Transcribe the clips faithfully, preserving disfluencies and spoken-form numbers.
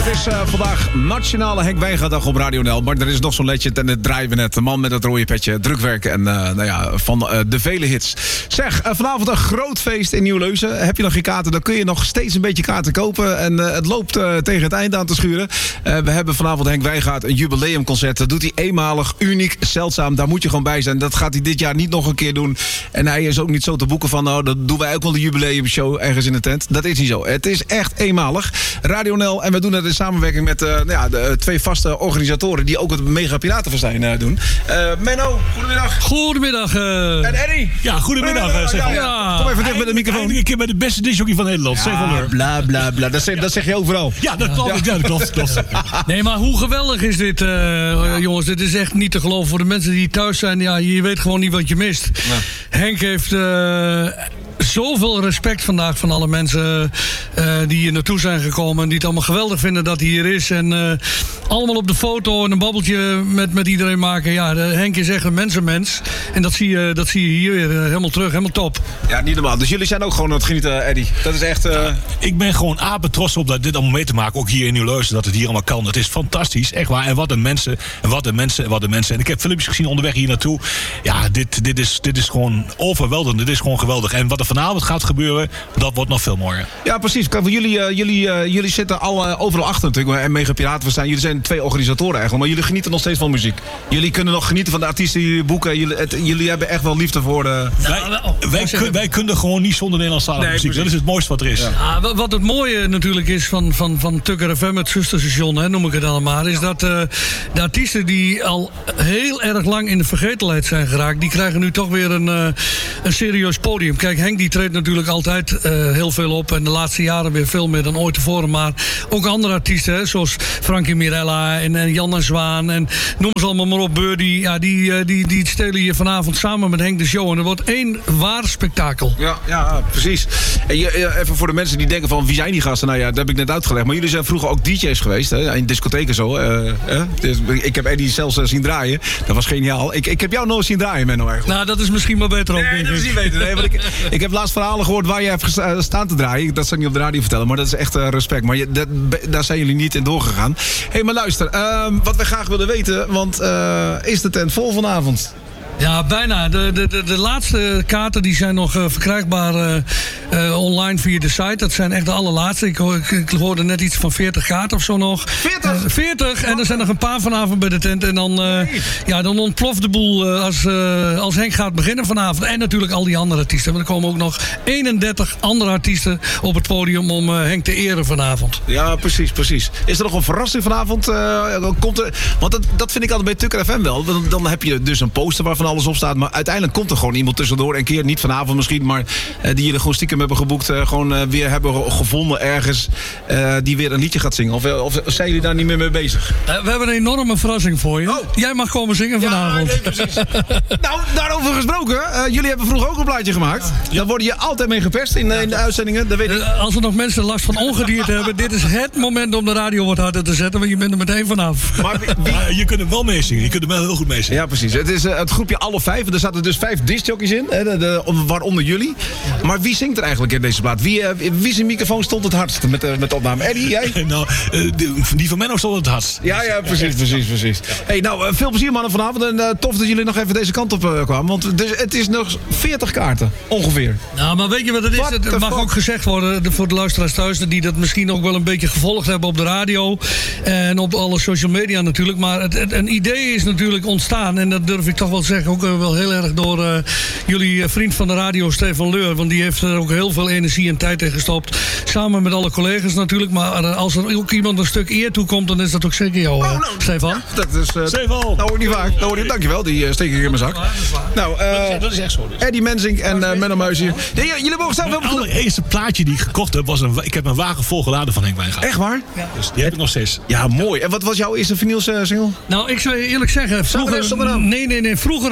Het is uh, vandaag Nationale Henk Wijngaarddag op Radio N L. Maar er is nog zo'n legend en dat draaien we net. De man met het rode petje, drukwerk en uh, nou ja, van uh, de vele hits. Zeg, uh, vanavond een groot feest in Nieuw-Leusen. Heb je nog geen kaarten, dan kun je nog steeds een beetje kaarten kopen. En uh, het loopt uh, tegen het eind aan te schuren. Uh, we hebben vanavond Henk Wijngaard een jubileumconcert. Dat doet hij eenmalig, uniek, zeldzaam. Daar moet je gewoon bij zijn. Dat gaat hij dit jaar niet nog een keer doen. En hij is ook niet zo te boeken van, nou, dat doen wij ook wel de jubileumshow ergens in de tent. Dat is niet zo. Het is echt eenmalig. Radio N L, en we doen het in samenwerking met uh, nou ja, de uh, twee vaste organisatoren die ook het Mega Piratenfestijn uh, doen. Uh, Menno, goedemiddag. Goedemiddag. Uh... En Eddie. Ja, goedemiddag. goedemiddag. Uh, Ja, ja. Ja. Kom even dicht met de microfoon. Eindelijk een keer bij de beste discjockey van Nederland. Ja, Stefan bla bla bla. Dat zeg, dat zeg je overal. Ja, dat klopt. Ja. Ja, dat klopt, klopt. Nee, maar hoe geweldig is dit, uh, ja. jongens. Dit is echt niet te geloven. Voor de mensen die thuis zijn, ja, je weet gewoon niet wat je mist. Ja. Henk heeft uh, zoveel respect vandaag van alle mensen uh, die hier naartoe zijn gekomen. Die het allemaal geweldig vinden dat hij hier is. En uh, allemaal op de foto en een babbeltje met, met iedereen maken. Ja, de, Henk is echt een mensenmens. En dat zie je, dat zie je hier weer uh, helemaal terug. Helemaal top. Ja, niet normaal. Dus jullie zijn ook gewoon aan het genieten, Eddie. Dat is echt... Uh... Ja, ik ben gewoon apen trots op dat dit allemaal mee te maken. Ook hier in Nieuw-Leusen, dat het hier allemaal kan. Het is fantastisch, echt waar. En wat een mensen, en wat een mensen, en wat een mensen. En ik heb filmpjes gezien onderweg hier naartoe. Ja, dit, dit, is, dit is gewoon overweldigend. Dit is gewoon geweldig. En wat er vanavond gaat gebeuren, dat wordt nog veel mooier. Ja, precies. Kijk, jullie, uh, jullie, uh, jullie zitten al uh, overal achter natuurlijk. En Mega Piratenfestijn. Jullie zijn twee organisatoren eigenlijk. Maar jullie genieten nog steeds van muziek. Jullie kunnen nog genieten van de artiesten die jullie boeken. Jullie, het, jullie hebben echt wel liefde voor de... Wij, wij, kun, wij kunnen gewoon niet zonder Nederlandstalige nee, muziek. Precies. Dat is het mooiste wat er is. Ja. Ja, wat het mooie natuurlijk is van, van, van Tukker F M, het zusterstation, hè, noem ik het allemaal, is dat uh, de artiesten die al heel erg lang in de vergetelheid zijn geraakt, die krijgen nu toch weer een, uh, een serieus podium. Kijk, Henk die treedt natuurlijk altijd uh, heel veel op en de laatste jaren weer veel meer dan ooit tevoren. Maar ook andere artiesten, hè, zoals Frankie Mirella en, en Jan en Zwaan en noem ze allemaal maar op, Birdie. Ja, die, uh, die, die stelen hier vanavond samen met Henk de show. En er wordt één waar spektakel. Ja, ja, precies. En je, even voor de mensen die denken van wie zijn die gasten? Nou ja, dat heb ik net uitgelegd. Maar jullie zijn vroeger ook D J's geweest, hè? In discotheken zo. Uh, uh, dus ik heb Eddie zelfs uh, zien draaien. Dat was geniaal. Ik, ik heb jou nooit zien draaien, Menno, eigenlijk. Nou, dat is misschien wel beter ook. Nee, dat is niet beter. Nee, want ik, ik heb laatst verhalen gehoord waar je hebt gestaan te draaien. Dat zou ik niet op de radio vertellen, maar dat is echt uh, respect. Maar je, dat, daar zijn jullie niet in doorgegaan. Hé, hey, maar luister. Uh, wat we graag willen weten, want uh, is de tent vol vanavond? Ja, bijna. De, de, de, de laatste kaarten die zijn nog uh, verkrijgbaar uh, uh, online via de site. Dat zijn echt de allerlaatste. Ik, ik, ik hoorde net iets van veertig kaarten of zo nog. veertig? Uh, veertig. En er zijn nog een paar vanavond bij de tent. En dan, uh, nee. ja, dan ontploft de boel uh, als, uh, als Henk gaat beginnen vanavond. En natuurlijk al die andere artiesten. Maar er komen ook nog eenendertig andere artiesten op het podium om uh, Henk te eren vanavond. Ja, precies, precies. Is er nog een verrassing vanavond? Uh, komt er, want dat, dat vind ik altijd bij Tukker F M wel. Dan, dan heb je dus een poster waarvan alles op staat. Maar uiteindelijk komt er gewoon iemand tussendoor. Een keer, niet vanavond misschien, maar uh, die jullie gewoon stiekem hebben geboekt. Uh, gewoon uh, weer hebben gevonden ergens. Uh, die weer een liedje gaat zingen. Of, of zijn jullie daar niet meer mee bezig? Uh, we hebben een enorme verrassing voor je. Oh. Jij mag komen zingen vanavond. Ja, nee, precies. Nou, daarover gesproken. Uh, jullie hebben vroeger ook een plaatje gemaakt. Ja. Daar word je altijd mee gepest in, uh, in de uitzendingen. Dat weet ik. Uh, als er nog mensen last van ongedierte hebben. Dit is het moment om de radio wat harder te zetten. Want je bent er meteen vanaf. Maar wie, wie... Uh, je kunt hem wel meezingen. Je kunt hem wel heel goed meezingen. Ja, precies. Het is uh, het groepje alle vijf. Er zaten dus vijf discjockeys in, hè, de, de, waaronder jullie. Maar wie zingt er eigenlijk in deze plaat? Wie, uh, wie zijn microfoon stond het hardst met, uh, met de opname? Eddie, jij? nou, uh, die, die van Menno stond het hardst. Ja, ja, precies, precies, precies. Hey, nou, uh, veel plezier mannen vanavond. En uh, tof dat jullie nog even deze kant op uh, kwamen. Want dus, het is nog veertig kaarten, ongeveer. Nou, maar weet je wat het is? What het mag fuck? Ook gezegd worden voor de luisteraars thuis, die dat misschien ook wel een beetje gevolgd hebben op de radio. En op alle social media natuurlijk. Maar het, het, een idee is natuurlijk ontstaan. En dat durf ik toch wel te zeggen, ook uh, wel heel erg door uh, jullie uh, vriend van de radio, Stefan Leur. Want die heeft er ook heel veel energie en tijd in gestopt. Samen met alle collega's natuurlijk. Maar uh, als er ook iemand een stuk eer toekomt, dan is dat ook zeker jou, uh, oh, nou, Stefan. Ja, dat is... Uh, Stefan! Dat hoor ik niet vaak. Dat hoor ik, dankjewel, die uh, steek ik in mijn zak. Nou, uh, dat is echt zo. Dus. Eddie Mensink en uh, Menno Muis hier. Nee, jullie mogen zelf wel bedoelen. Het allereerste plaatje die ik gekocht heb, was een... Ik heb een wagen volgeladen van Henk Wijngaard. Echt waar? Ja. Dus die heb ik nog steeds. Ja, mooi. En wat was jouw eerste vinyl single? Nou, ik zou je eerlijk zeggen, vroeger... Nee, nee, nee. Vroeger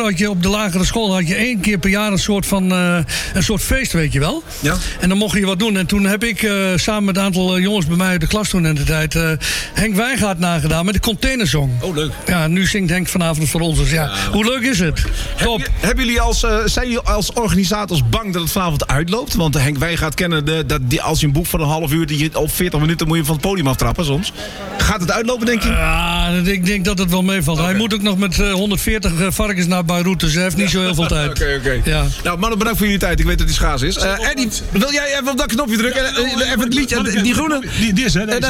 had je op de lagere school had je één keer per jaar een soort van uh, een soort feest, weet je wel. Ja. En dan mocht je wat doen. En toen heb ik uh, samen met een aantal jongens bij mij uit de klas toen in de tijd uh, Henk Wijngaard nagedaan met de Containersong. Oh, leuk. Ja, nu zingt Henk vanavond voor ons. Dus ja, ja hoe leuk is het? Top. Heb, hebben jullie als, uh, zijn jullie als organisators bang dat het vanavond uitloopt? Want Henk Wijngaard kennen de, dat die, als je een boek van een half uur, die op veertig minuten moet je van het podium aftrappen soms. Gaat het uitlopen, denk je? Ja, uh, ik denk dat het wel meevalt. Okay. Hij moet ook nog met uh, honderdveertig varkens naar Beirut, dus hij heeft niet zo heel veel tijd. Oké, oké. Okay. Ja. Nou, mannen, bedankt voor jullie tijd. Ik weet dat die schaars is. Uh, Eddie, wil jij even op dat knopje drukken? Uh, even het liedje, die groene? Die, die is, hè? Uh,